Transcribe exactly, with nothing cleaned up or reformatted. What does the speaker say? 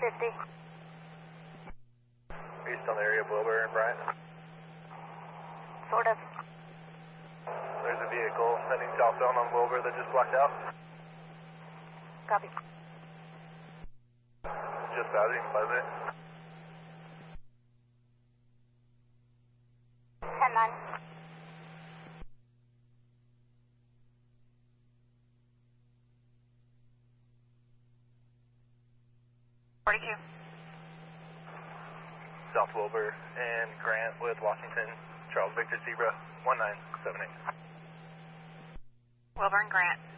fifty. Are you still in the area of Wilbur and Bryant? Sort of. There's a vehicle heading southbound on Wilbur that just blacked out. Copy. Just passing, by the way. ten nine. forty-two. South Wilbur and Grant with Washington, Charles Victor Zebra, one nine seven eight. Wilbur and Grant.